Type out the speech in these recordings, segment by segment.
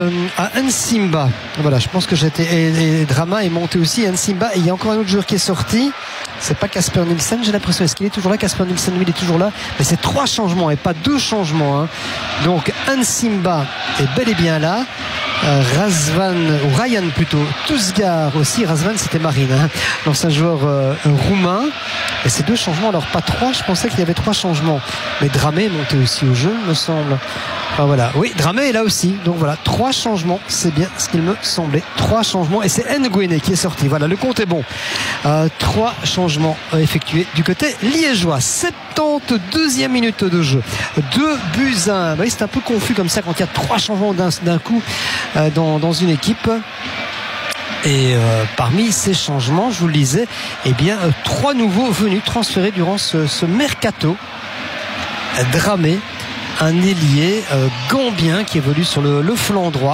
à Nsimba. Voilà, je pense que et Drama est monté aussi à Nsimba. Et il y a encore un autre joueur qui est sorti. C'est pas Casper Nielsen, j'ai l'impression. Est-ce qu'il est toujours là? Casper Nielsen, oui, il est toujours là. Mais c'est 3 changements et pas 2 changements. Donc Nsimba est bel et bien là. Razvan, ou Ryan plutôt, Tuzgar aussi. Razvan, c'était Marine, donc c'est un joueur roumain. Et c'est 2 changements, alors pas 3. Je pensais qu'il y avait 3 changements. Mais Dramé est monté aussi au jeu, me semble. Enfin voilà, oui, Dramé est là aussi. Donc voilà, 3 changements, c'est bien ce qu'il me semblait. 3 changements, et c'est Nguene qui est sorti. Voilà, le compte est bon. 3 changements effectués du côté liégeois. 72e minute de jeu. 2-1. Oui, c'est un peu confus comme ça quand il y a 3 changements d'un coup dans une équipe. Et parmi ces changements, je vous le disais, eh bien 3 nouveaux venus transférés durant ce mercato. Dramé, un ailier gambien qui évolue sur le flanc droit,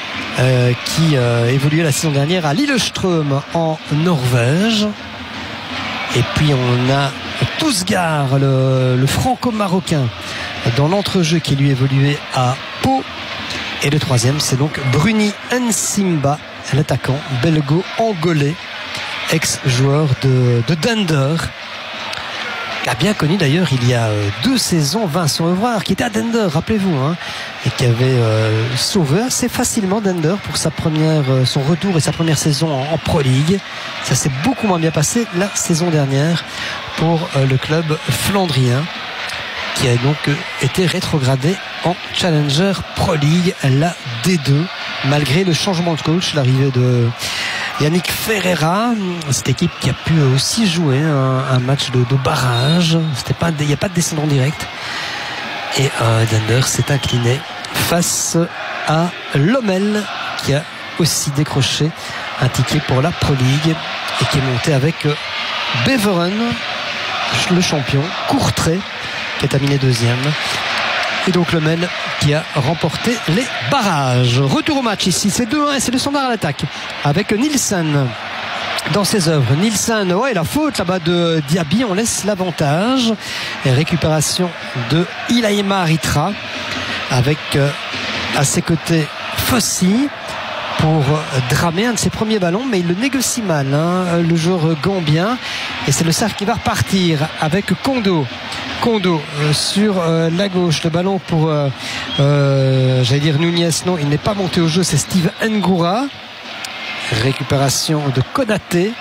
qui évoluait la saison dernière à Lillestrøm en Norvège. Et puis on a Tuzgar, le franco-marocain, dans l'entrejeu, qui lui évoluait à Pau. Et le 3e, c'est donc Bruni Nsimba, l'attaquant belgo-angolais, ex-joueur de Dender, qui a bien connu d'ailleurs il y a 2 saisons Vincent Evrard, qui était à Dender, rappelez-vous, et qui avait sauvé assez facilement Dender pour son retour et sa première saison en Pro League. Ça s'est beaucoup moins bien passé la saison dernière pour le club flandrien, qui a donc été rétrogradé en Challenger Pro League, la D2, malgré le changement de coach, l'arrivée de Yannick Ferreira. Cette équipe qui a pu aussi jouer un match de barrage. Il n'y a pas de descendant direct. Et Dender s'est incliné face à Lommel, qui a aussi décroché un ticket pour la Pro League et qui est monté avec Beveren, le champion, Courtrai, qui a terminé 2e. Et donc Lommel qui a remporté les barrages. Retour au match ici, c'est 2-1 et c'est le Standard à l'attaque avec Nielsen dans ses œuvres. Nielsen, la faute là-bas de Diaby, on laisse l'avantage. Et récupération de Ilaïma Ritra avec à ses côtés Fossi pour Dramé, un de ses premiers ballons, mais il le négocie mal, le joueur gambien. Et c'est le cercle qui va repartir avec Kondo sur la gauche. Le ballon pour j'allais dire Nunez, non, il n'est pas monté au jeu, c'est Steve Ngoura. Récupération de Konaté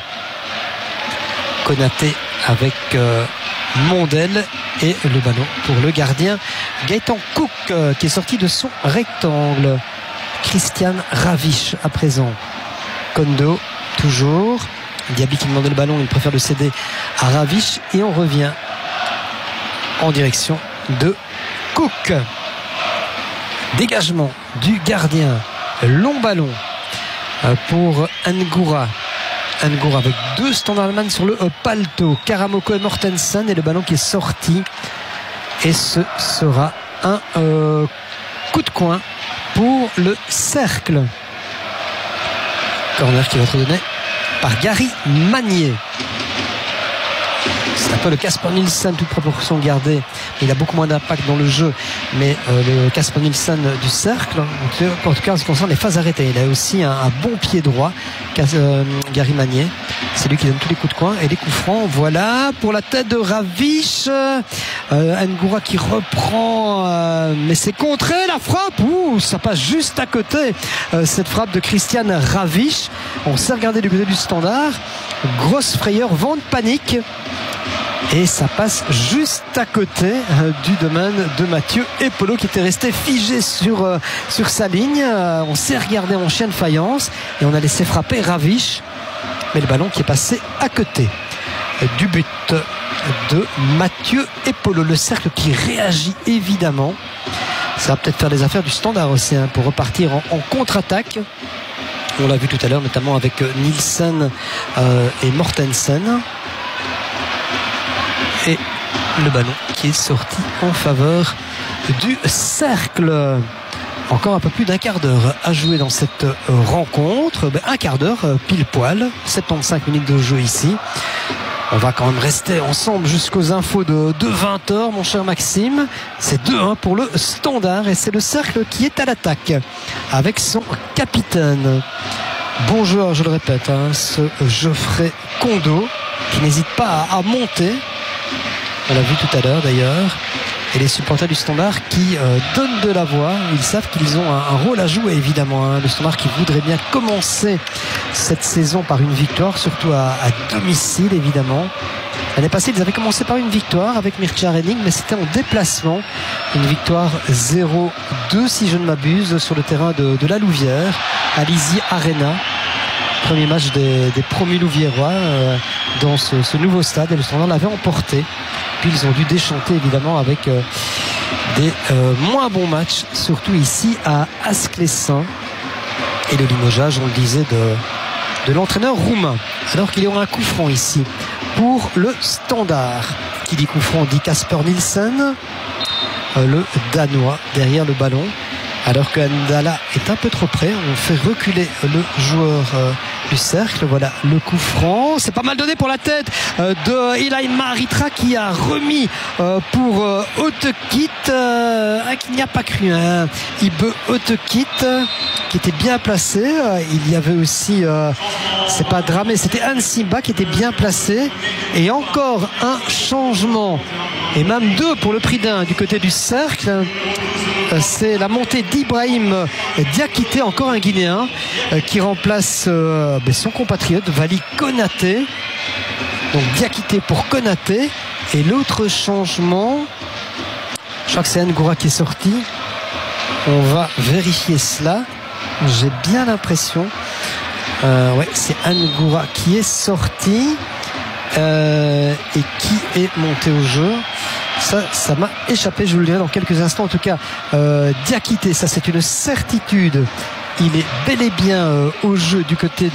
avec Mondel, et le ballon pour le gardien Gaëtan Cook, qui est sorti de son rectangle. Christian Ravish à présent. Kondo toujours. Diaby qui demandait le ballon, il préfère le céder à Ravish, et on revient en direction de Cook. Dégagement du gardien, long ballon pour Ngoura avec 2 standardman sur le palto, Karamoko et Mortensen, et le ballon qui est sorti, et ce sera un coup de coin pour le cercle. Corner qui va être donné par Gary Magnier. C'est un peu le Casper Nielsen, toute proportion gardée. Il a beaucoup moins d'impact dans le jeu, mais le Casper Nielsen du cercle, en tout cas en ce qui concerne les phases arrêtées, il a aussi un bon pied droit, Gary Magnier. C'est lui qui donne tous les coups de coin et les coups francs. Voilà pour la tête de Ravish. Ngoura qui reprend, mais c'est contré, la frappe. Ça passe juste à côté, cette frappe de Christian Ravish. On s'est regardé du côté du Standard. Grosse frayeur, vent de panique. Et ça passe juste à côté du domaine de Mathieu Epolo, qui était resté figé sur sa ligne. On s'est regardé en chien de faïence et on a laissé frapper Ravish. Mais le ballon qui est passé à côté du but de Mathieu Epolo. Le cercle qui réagit évidemment. Ça va peut-être faire des affaires du Standard aussi, pour repartir en contre-attaque. On l'a vu tout à l'heure, notamment avec Nielsen et Mortensen. Et le ballon qui est sorti en faveur du cercle. Encore un peu plus d'un quart d'heure à jouer dans cette rencontre. Un quart d'heure pile poil, 75 minutes de jeu ici. On va quand même rester ensemble jusqu'aux infos de 20h, mon cher Maxime. C'est 2-1 pour le Standard et c'est le Cercle qui est à l'attaque avec son capitaine. Bon joueur, je le répète, ce Geoffrey Kondo qui n'hésite pas à monter. On l'a vu tout à l'heure d'ailleurs. Et les supporters du Standard qui donnent de la voix. Ils savent qu'ils ont un rôle à jouer évidemment. Le Standard qui voudrait bien commencer cette saison par une victoire, surtout à domicile évidemment. L'année passée, ils avaient commencé par une victoire avec Mircea Renning, mais c'était en déplacement. Une victoire 0-2 si je ne m'abuse sur le terrain de la Louvière à l'Easy Arena. Premier match des promus louviérois dans ce nouveau stade et le Standard l'avait emporté. Puis ils ont dû déchanter évidemment avec des moins bons matchs, surtout ici à Asclessin. Et le limogeage, on le disait, de l'entraîneur roumain. Alors qu'il y aura un coup franc ici pour le Standard. Qui dit coup franc dit Casper Nielsen, le Danois derrière le ballon. Alors que Ndala est un peu trop près, on fait reculer le joueur du Cercle. Voilà le coup franc, c'est pas mal donné pour la tête de Eli Maritra qui a remis pour Otekit, qui n'y a pas cru, Ibe Otekit qui était bien placé. Il y avait aussi, c'est pas Dramé, c'était Nsimba qui était bien placé. Et encore un changement, et même deux pour le prix d'un du côté du Cercle. C'est la montée d'Ibrahim Diakité, encore un Guinéen, qui remplace son compatriote Vali Konaté. Donc Diakité pour Konaté. Et l'autre changement, je crois que c'est Ngoura qui est sorti. On va vérifier cela. J'ai bien l'impression. Ouais, c'est Ngoura qui est sorti et qui est monté au jeu. Ça m'a échappé, je vous le dirai dans quelques instants. En tout cas, Diakité, ça c'est une certitude. Il est bel et bien au jeu du côté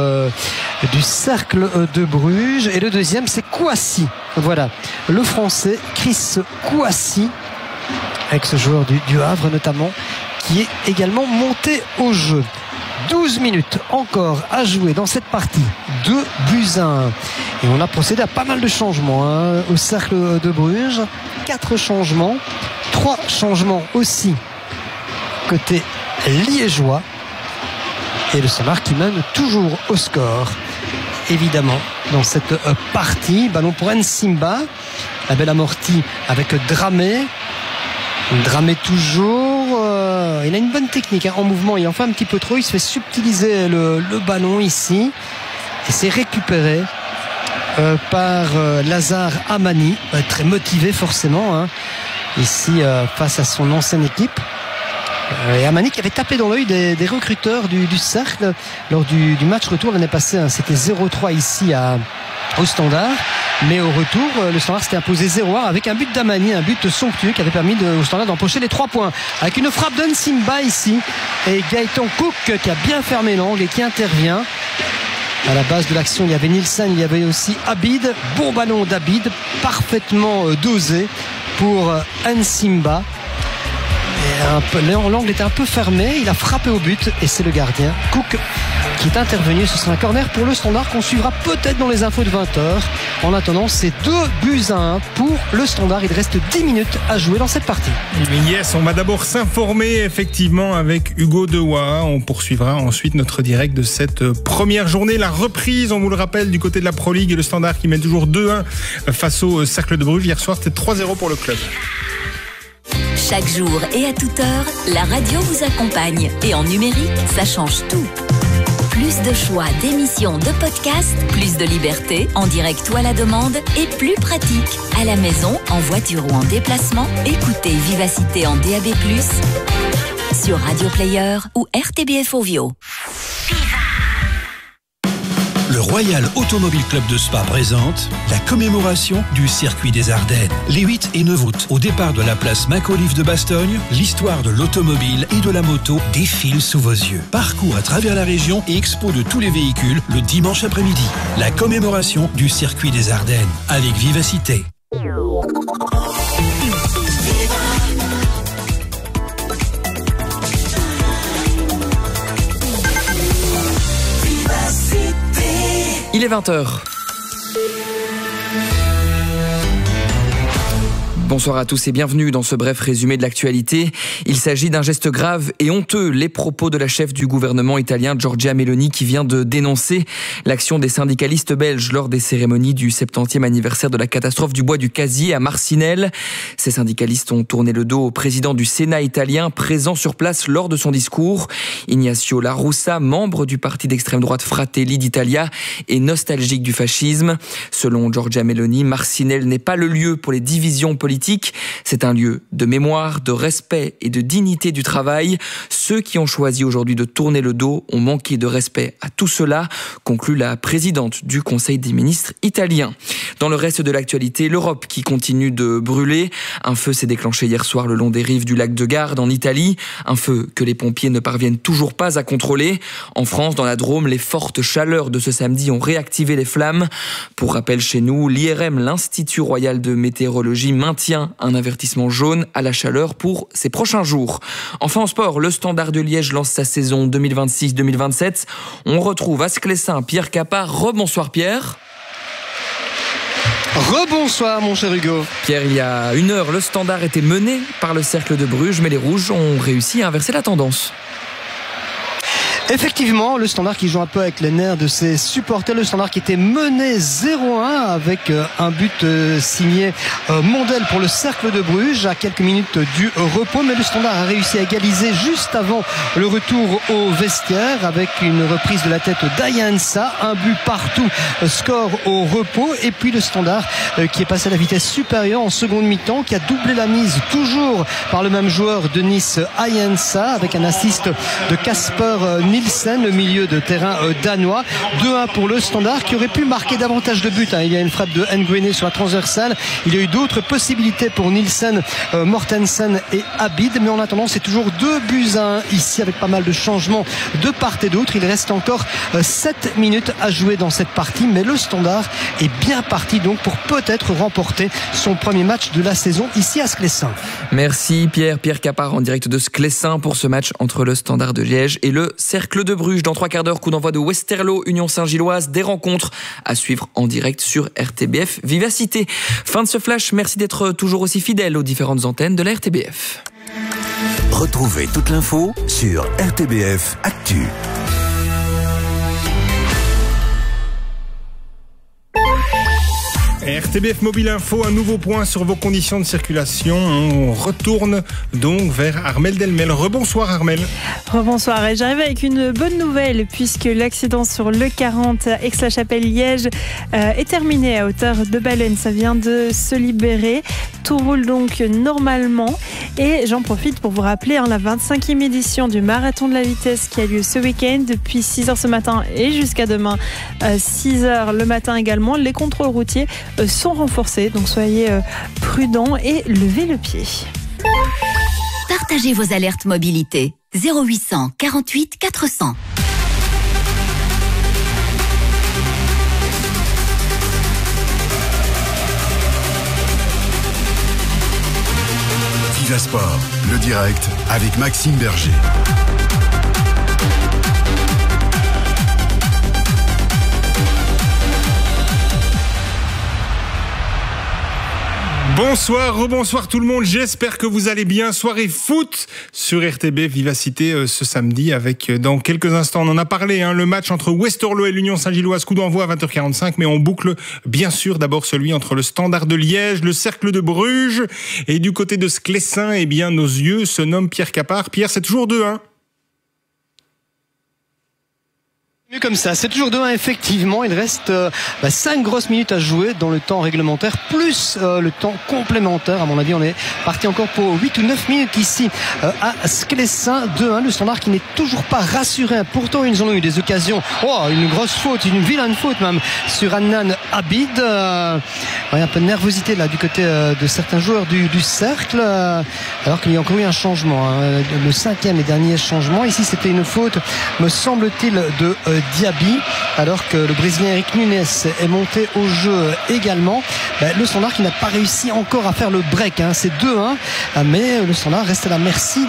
du Cercle de Bruges. Et le deuxième, c'est Kouassi. Voilà, le Français Chris Kouassi, avec ce joueur du Havre notamment, qui est également monté au jeu. 12 minutes encore à jouer dans cette partie. 2-1. Et on a procédé à pas mal de changements au Cercle de Bruges. 4 changements. 3 changements aussi côté liégeois. Et le Standard qui mène toujours au score. Évidemment, dans cette partie. Ballon pour Nsimba. La belle amortie avec Dramé. Dramé toujours. Il a une bonne technique en mouvement. Il en fait un petit peu trop. Il se fait subtiliser le ballon ici. Et c'est récupéré par Lazare Amani. Très motivé forcément. Ici face à son ancienne équipe. Et Amani qui avait tapé dans l'œil des recruteurs du Cercle lors du match retour l'année passée. C'était 0-3 ici au Standard. Mais au retour, le Standard s'était imposé 0-1 avec un but d'Amani, un but somptueux qui avait permis au Standard d'empocher les 3 points. Avec une frappe d'Nsimba ici et Gaëtan Cook qui a bien fermé l'angle et qui intervient. À la base de l'action, il y avait Nielsen, il y avait aussi Abid. Bon ballon d'Abid, parfaitement dosé pour Nsimba. L'angle était un peu fermé, il a frappé au but et c'est le gardien Cook qui est intervenu. Ce sera un corner pour le Standard qu'on suivra peut-être dans les infos de 20h. En attendant, c'est 2-1 pour le Standard. Il reste 10 minutes à jouer dans cette partie. Yes, on va d'abord s'informer effectivement avec Hugo Dewa. On poursuivra ensuite notre direct de cette première journée. La reprise, on vous le rappelle, du côté de la Pro League et le Standard qui mène toujours 2-1 face au Cercle de Bruges. Hier soir, c'était 3-0 pour le club. Chaque jour et à toute heure, la radio vous accompagne. Et en numérique, ça change tout. Plus de choix d'émissions, de podcasts, plus de liberté, en direct ou à la demande, et plus pratique. À la maison, en voiture ou en déplacement, écoutez Vivacité en DAB+, sur Radio Player ou RTBF Ovio. Le Royal Automobile Club de Spa présente la commémoration du Circuit des Ardennes. Les 8 et 9 août, au départ de la place Mac-Olive de Bastogne, l'histoire de l'automobile et de la moto défile sous vos yeux. Parcours à travers la région et expo de tous les véhicules le dimanche après-midi. La commémoration du Circuit des Ardennes avec Vivacité. Il est 20h. Bonsoir à tous et bienvenue dans ce bref résumé de l'actualité. Il s'agit d'un geste grave et honteux, les propos de la chef du gouvernement italien Giorgia Meloni qui vient de dénoncer l'action des syndicalistes belges lors des cérémonies du 70e anniversaire de la catastrophe du bois du Casier à Marcinelle. Ces syndicalistes ont tourné le dos au président du Sénat italien présent sur place lors de son discours. Ignacio La Russa, membre du parti d'extrême droite Fratelli d'Italia, est nostalgique du fascisme. Selon Giorgia Meloni, Marcinelle n'est pas le lieu pour les divisions politiques. C'est un lieu de mémoire, de respect et de dignité du travail. Ceux qui ont choisi aujourd'hui de tourner le dos ont manqué de respect à tout cela, conclut la présidente du Conseil des ministres italien. Dans le reste de l'actualité, l'Europe qui continue de brûler. Un feu s'est déclenché hier soir le long des rives du lac de Garde en Italie. Un feu que les pompiers ne parviennent toujours pas à contrôler. En France, dans la Drôme, les fortes chaleurs de ce samedi ont réactivé les flammes. Pour rappel chez nous, l'IRM, l'Institut Royal de Météorologie, maintient un avertissement jaune à la chaleur pour ces prochains jours. Enfin en sport, le Standard de Liège lance sa saison 2026-2027. On retrouve à Sclessin Pierre Capard. Rebonsoir Pierre. Rebonsoir mon cher Hugo. Pierre, il y a 1 heure, le Standard était mené par le Cercle de Bruges, mais les Rouges ont réussi à inverser la tendance. Effectivement, le Standard qui joue un peu avec les nerfs de ses supporters. Le Standard qui était mené 0-1 avec un but signé Mondel pour le Cercle de Bruges à quelques minutes du repos. Mais le Standard a réussi à égaliser juste avant le retour au vestiaire avec une reprise de la tête d'Ayansa. Un but partout, score au repos. Et puis le Standard qui est passé à la vitesse supérieure en seconde mi-temps, qui a doublé la mise toujours par le même joueur de Nice, Ayansa, avec un assist de Casper Nielsen, le milieu de terrain danois. 2-1 pour le Standard qui aurait pu marquer davantage de buts. Il y a une frappe de Nguene sur la transversale. Il y a eu d'autres possibilités pour Nielsen, Mortensen et Abid. Mais en attendant, c'est toujours 2-1 ici avec pas mal de changements de part et d'autre. Il reste encore 7 minutes à jouer dans cette partie. Mais le Standard est bien parti donc pour peut-être remporter son premier match de la saison ici à Sclessin. Merci Pierre Capard en direct de Sclessin pour ce match entre le Standard de Liège et le Cercle de Bruges. Dans 3 quarts d'heure, coup d'envoi de Westerlo, Union Saint-Gilloise, des rencontres à suivre en direct sur RTBF Vivacité. Fin de ce flash, merci d'être toujours aussi fidèle aux différentes antennes de la RTBF. Retrouvez toute l'info sur RTBF Actu. RTBF Mobile Info, un nouveau point sur vos conditions de circulation. On retourne donc vers Armelle Delmel. Rebonsoir Armelle. Rebonsoir, et j'arrive avec une bonne nouvelle puisque l'accident sur le 40 Aix-la-Chapelle-Liège est terminé à hauteur de Baleine. Ça vient de se libérer. Tout roule donc normalement et j'en profite pour vous rappeler la 25e édition du Marathon de la Vitesse qui a lieu ce week-end depuis 6h ce matin et jusqu'à demain 6h le matin également. Les contrôles routiers sont renforcés, donc soyez prudents et levez le pied. Partagez vos alertes mobilité 0800 48 400. Viva Sport, le direct avec Maxime Berger. Bonsoir, rebonsoir tout le monde, j'espère que vous allez bien. Soirée foot sur RTB Vivacité ce samedi avec, dans quelques instants, on en a parlé, le match entre Westerlo et l'Union Saint-Gilloise, coup d'envoi à 20h45, mais on boucle bien sûr d'abord celui entre le Standard de Liège, le Cercle de Bruges, et du côté de Sclessin, eh bien nos yeux se nomment Pierre Capard. Pierre, c'est toujours 2-1. Comme ça, c'est toujours 2-1 effectivement. Il reste 5 grosses minutes à jouer dans le temps réglementaire plus le temps complémentaire. À mon avis, on est parti encore pour 8 ou 9 minutes ici à Sclessin. 2-1, le Standard qui n'est toujours pas rassuré. Pourtant, ils ont eu des occasions. Oh, une grosse faute, une vilaine faute même sur Adnan Abid. Un peu de nervosité là du côté de certains joueurs du cercle. Alors qu'il y a encore eu un changement. Le 5e et dernier changement. Ici, c'était une faute, me semble-t-il, de Diaby, alors que le Brésilien Eric Nunes est monté au jeu également. Le Standard qui n'a pas réussi encore à faire le break, c'est 2-1, mais le Standard reste à la merci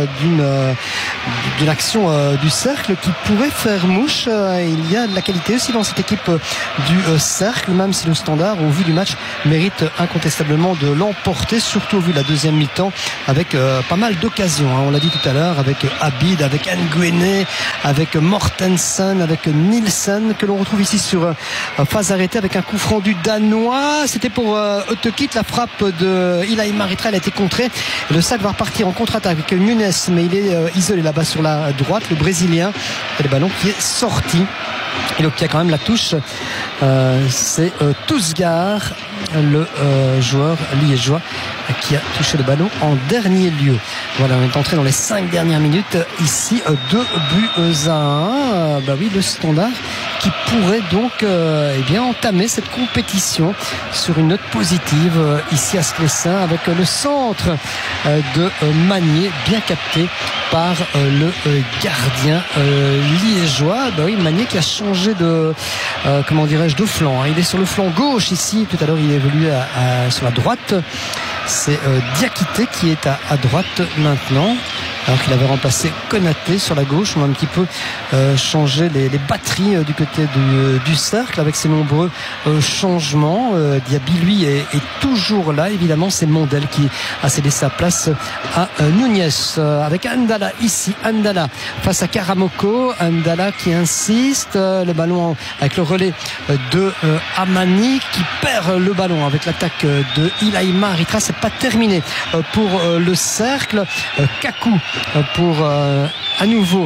d'une action du Cercle qui pourrait faire mouche. Il y a de la qualité aussi dans cette équipe du Cercle, même si le Standard, au vu du match, mérite incontestablement de l'emporter, surtout au vu de la deuxième mi-temps, avec pas mal d'occasions. On l'a dit tout à l'heure, avec Abid, avec Nguene, avec Mortensen, avec Nielsen, que l'on retrouve ici sur phase arrêtée avec un coup franc du Danois. C'était pour Otekit, la frappe de Ilaï Maritra, elle a été contrée. Le sac va repartir en contre-attaque avec Nunes, mais il est isolé là-bas sur la droite, le Brésilien, et le ballon qui est sorti. Et donc il y a quand même la touche, c'est Tousgar, le joueur liégeois, qui a touché le ballon en dernier lieu. Voilà, on est entré dans les 5 dernières minutes. Ici, 2-1. Oui, le Standard qui pourrait donc entamer cette compétition sur une note positive ici à Sclessin, avec le centre de Magnier bien capté par le gardien liégeois. Magnier qui a changé de de flanc. Il est sur le flanc gauche ici. Tout à l'heure, il est évolué sur la droite. C'est Diakité qui est à droite maintenant, alors qu'il avait remplacé Konaté sur la gauche. On va un petit peu changer les batteries du côté du Cercle avec ses nombreux changements. Diaby, lui, est toujours là. Évidemment, c'est Mondel qui a cédé sa place à Núñez, avec Andala ici. Andala face à Karamoko. Andala qui insiste. Le ballon avec le relais de Amani qui perd le ballon avec l'attaque de Ilaï Maritra. C'est pas terminé pour le Cercle. Kakou pour à nouveau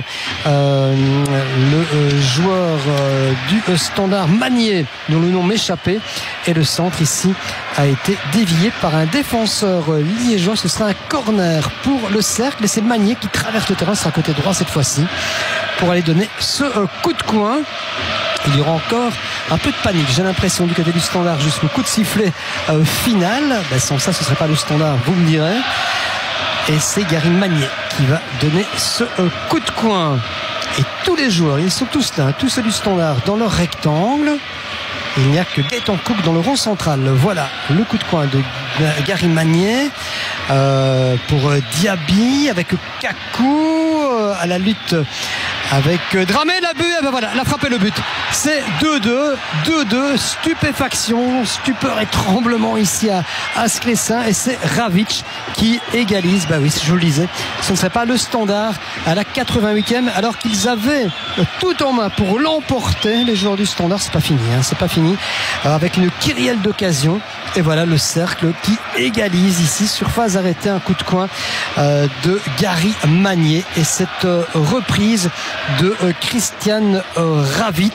le joueur du Standard, Magnier, dont le nom m'échappait, et le centre ici a été dévié par un défenseur liégeois. Ce sera un corner pour le Cercle et c'est Magnier qui traverse le terrain, ce sera côté droit cette fois-ci, pour aller donner ce coup de coin. Il y aura encore un peu de panique, j'ai l'impression, du côté du Standard jusqu'au coup de sifflet final. Sans ça, ce ne serait pas le Standard, vous me direz. Et c'est Gary Magnier qui va donner ce coup de coin. Et tous les joueurs, ils sont tous là, tous ceux du Standard dans leur rectangle. Il n'y a que Gaëtan Cook dans le rond central. Voilà le coup de coin de Gary Magnier pour Diaby, avec Kakou à la lutte avec Dramé, la but, voilà, la frappe et le but. C'est 2-2, stupéfaction, stupeur et tremblement ici à Sclessin, et c'est Ravic qui égalise. Oui, je vous le disais, ce ne serait pas le Standard à la 88e, alors qu'ils avaient tout en main pour l'emporter. Les joueurs du Standard, c'est pas fini, c'est pas fini, avec une kyrielle d'occasion. Et voilà le Cercle qui égalise ici sur phase arrêtée, un coup de coin de Gary Magnier, et cette reprise de Christian Ravic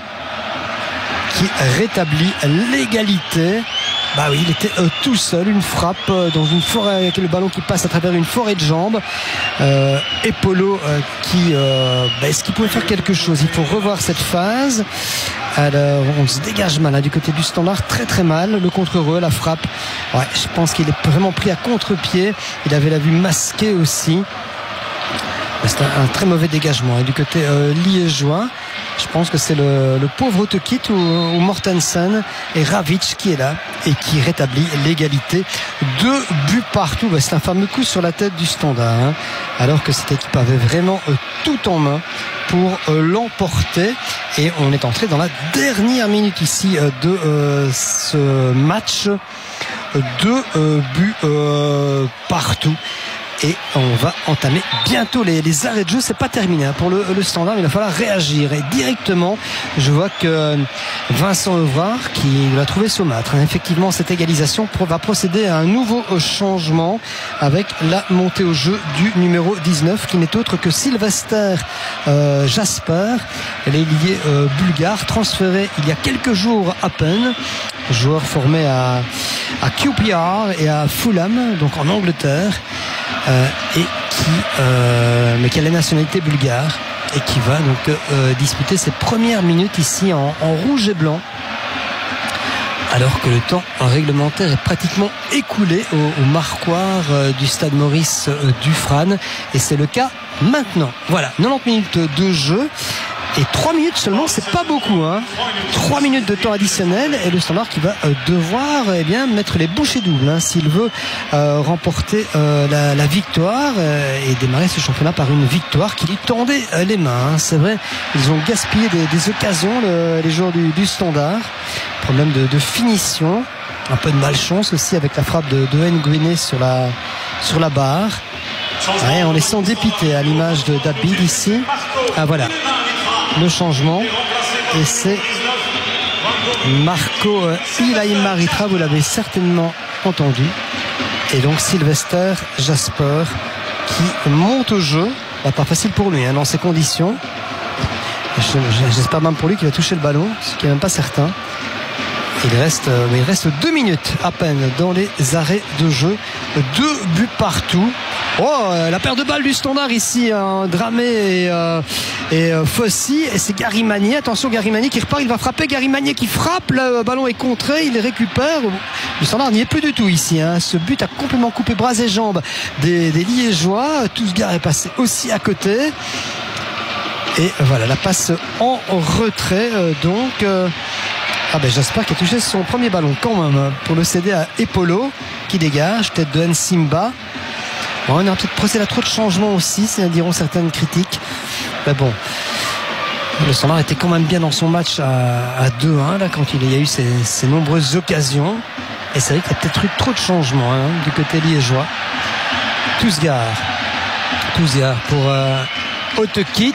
qui rétablit l'égalité. Oui, il était tout seul, une frappe dans une forêt avec le ballon qui passe à travers une forêt de jambes. Et Polo est-ce qu'il pouvait faire quelque chose? Il faut revoir cette phase. Alors on se dégage mal du côté du Standard, très très mal. Le contre-re, la frappe, je pense qu'il est vraiment pris à contre-pied. Il avait la vue masquée aussi. C'est un très mauvais dégagement du côté liégeois. Je pense que c'est le pauvre Otekit ou Mortensen et Ravic qui est là et qui rétablit l'égalité. 2 buts partout. C'est un fameux coup sur la tête du Standard, alors que cette équipe avait vraiment tout en main pour l'emporter. Et on est entré dans la dernière minute ici de ce match. 2 buts partout. Et on va entamer bientôt les arrêts de jeu. C'est pas terminé pour le Standard, mais il va falloir réagir. Et directement, je vois que Vincent Evrard, qui va trouver saumâtre, effectivement, cette égalisation va procéder à un nouveau changement avec la montée au jeu du numéro 19, qui n'est autre que Sylvester Jasper, l'ailier bulgare, transféré il y a quelques jours à peine, joueur formé à QPR et à Fulham, donc en Angleterre. Mais qui a la nationalité bulgare et qui va donc disputer ses premières minutes ici en rouge et blanc, alors que le temps réglementaire est pratiquement écoulé au marquoir du stade Maurice Dufrane, et c'est le cas maintenant. Voilà, 90 minutes de jeu. Et 3 minutes seulement, c'est pas beaucoup, hein. 3 minutes de temps additionnel et le Standard qui va devoir mettre les bouchées doubles, hein, s'il veut remporter la victoire et démarrer ce championnat par une victoire qui lui tendait les mains, hein. C'est vrai, ils ont gaspillé des occasions, les joueurs du Standard. Problème de finition, un peu de malchance aussi avec la frappe de Nguéné sur la barre. Ouais, on les sent dépités à l'image d'Abid ici. Ah voilà, le changement. Et c'est Marco Ilaïmaritra, vous l'avez certainement entendu. Et donc Sylvester Jasper qui monte au jeu. Pas facile pour lui, hein, dans ces conditions. J'espère même pour lui qu'il va toucher le ballon, ce qui n'est même pas certain. Il reste 2 minutes à peine dans les arrêts de jeu. 2 buts partout. Oh, la paire de balles du Standard ici, hein, Dramé et Fossi. Et c'est Gary Magnier. Attention, Gary Magnier qui repart. Il va frapper. Gary Magnier qui frappe. Le ballon est contré. Il récupère. Le Standard n'y est plus du tout ici, hein. Ce but a complètement coupé bras et jambes des Liégeois. Tousgar est passé aussi à côté. Et voilà, la passe en retrait. Jasper qui a touché son premier ballon quand même pour le céder à Epolo qui dégage, tête de Nsimba. Bon, on a peut-être procédé à trop de changements aussi, diront certaines critiques. Mais bon, le Standard était quand même bien dans son match à 2-1 là, quand il y a eu ces nombreuses occasions. Et c'est vrai qu'il y a peut-être eu trop de changements, hein, du côté liégeois. Tousgar pour Autekit.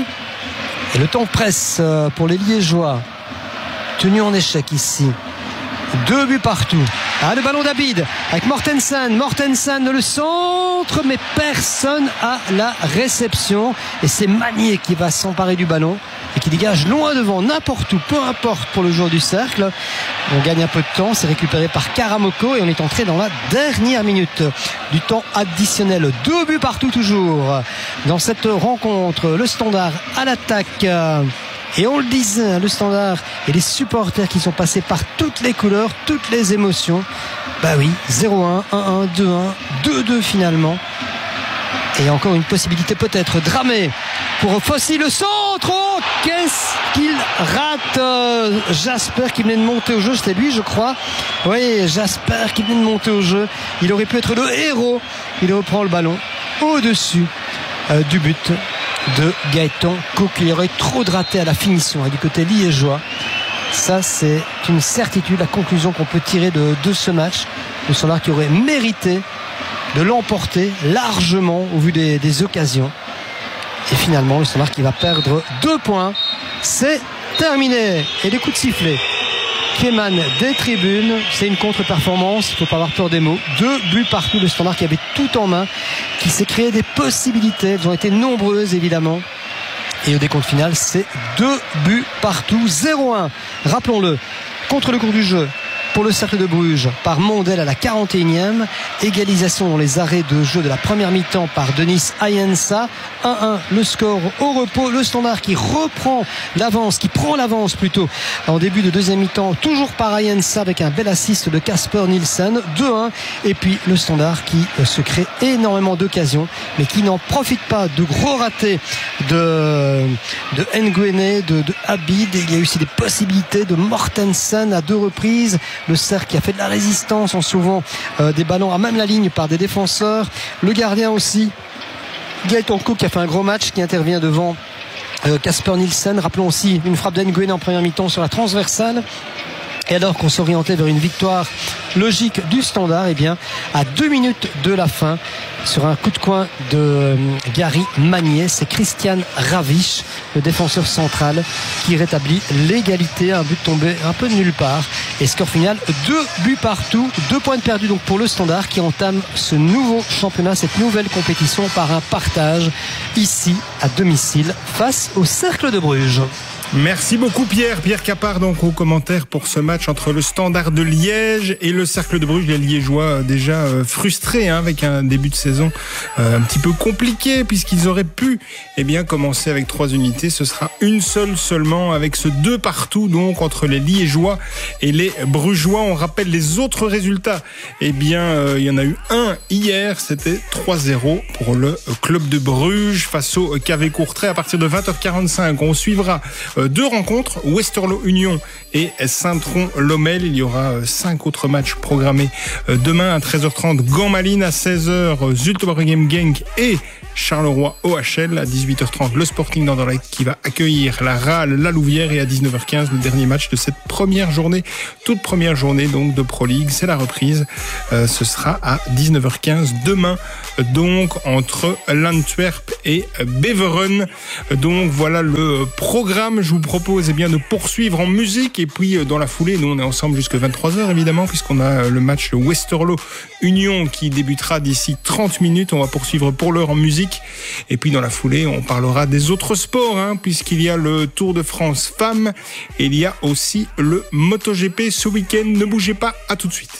Et le temps presse pour les Liégeois. Tenu en échec ici. 2 buts partout. Le ballon d'Abid avec Mortensen le centre, mais personne à la réception. Et c'est Magnier qui va s'emparer du ballon et qui dégage loin devant, n'importe où, peu importe pour le joueur du cercle. On gagne un peu de temps, c'est récupéré par Karamoko et on est entré dans la dernière minute du temps additionnel. 2 buts partout toujours dans cette rencontre. Le Standard à l'attaque. Et on le disait, le Standard et les supporters qui sont passés par toutes les couleurs, toutes les émotions. Bah oui, 0-1, 1-1, 2-1, 2-2 finalement. Et encore une possibilité peut-être. Dramé pour Fossi, le centre. Oh, qu'est-ce qu'il rate. Jasper qui venait de monter au jeu, c'était lui je crois. Oui, Jasper qui venait de monter au jeu. Il aurait pu être le héros. Il reprend le ballon au-dessus du but de Gaëtan Cook. Il y aurait trop de ratés à la finition du côté liégeois. Ça c'est une certitude, la conclusion qu'on peut tirer de ce match. Le Standard qui aurait mérité de l'emporter largement au vu des occasions. Et finalement le Standard qui va perdre 2 points. C'est terminé. Et des coups de sifflet qui émanent des tribunes. C'est une contre-performance, il ne faut pas avoir peur des mots. 2 buts partout, le Standard qui avait tout en main, qui s'est créé des possibilités. Elles ont été nombreuses évidemment. Et au décompte final, c'est 2 buts partout, 0-1. Rappelons-le, contre le cours du jeu pour le Cercle de Bruges par Mondel à la 41e. Égalisation dans les arrêts de jeu de la première mi-temps par Denis Ayensa. 1-1 le score au repos. Le Standard qui reprend l'avance, qui prend l'avance plutôt en début de deuxième mi-temps, toujours par Ayensa avec un bel assist de Casper Nielsen. 2-1. Et puis le Standard qui se crée énormément d'occasions mais qui n'en profite pas. De gros ratés de Nguéné, de Abid. Il y a eu aussi des possibilités de Mortensen à 2 reprises. Le cercle qui a fait de la résistance en sauvant des ballons à même la ligne par des défenseurs. Le gardien aussi, Gaëtan Cook, qui a fait un gros match, qui intervient devant Casper Nielsen. Rappelons aussi une frappe d'Nguyen en première mi-temps sur la transversale. Et alors qu'on s'orientait vers une victoire logique du Standard, à 2 minutes de la fin, sur un coup de coin de Gary Magnier, c'est Christian Ravish, le défenseur central, qui rétablit l'égalité. Un but tombé un peu de nulle part. Et score final, 2 buts partout, 2 points de perdu donc pour le Standard qui entame ce nouveau championnat, cette nouvelle compétition par un partage ici à domicile face au Cercle de Bruges. Merci beaucoup Pierre Capard donc au commentaire pour ce match entre le Standard de Liège et le Cercle de Bruges. Les Liégeois déjà frustrés avec un début de saison un petit peu compliqué puisqu'ils auraient pu commencer avec 3 unités. Ce sera une seule seulement avec ce 2-2 donc entre les Liégeois et les Brugeois. On rappelle les autres résultats. Il y en a eu un hier, c'était 3-0 pour le club de Bruges face au KV Courtrai. À partir de 20h45, on suivra 2 rencontres, Westerlo Union et Saint-Tron-Lommel. Il y aura 5 autres matchs programmés demain à 13h30, Gand-Malines à 16h, Zulte-Waregem Genk et Charleroi OHL. À 18h30, le Sporting d'Anderlecht qui va accueillir la RAL La Louvière, et à 19h15, le dernier match de cette première journée, toute première journée donc de Pro League. C'est la reprise. Ce sera à 19h15 demain donc entre l'Antwerp et Beveren. Donc voilà le programme. Je vous propose de poursuivre en musique et puis dans la foulée, nous on est ensemble jusqu'à 23h évidemment puisqu'on a le match Westerlo Union qui débutera d'ici 30 minutes. On va poursuivre pour l'heure en musique et puis dans la foulée on parlera des autres sports puisqu'il y a le Tour de France femmes et il y a aussi le MotoGP ce week-end. Ne bougez pas, à tout de suite.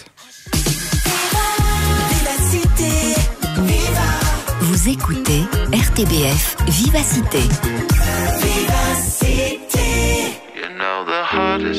Vous écoutez RTBF Vivacité.